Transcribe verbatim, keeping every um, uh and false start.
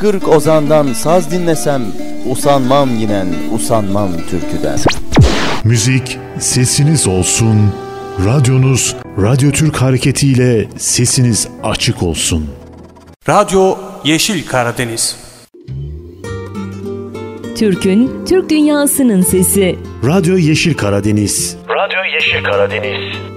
kırk ozandan saz dinlesem, usanmam yinen, usanmam türküden. Müzik sesiniz olsun, radyonuz Radyo Türk hareketiyle sesiniz açık olsun. Radyo Yeşil Karadeniz. Türk'ün, Türk dünyasının sesi. Radyo Yeşil Karadeniz. Radyo Yeşil Karadeniz.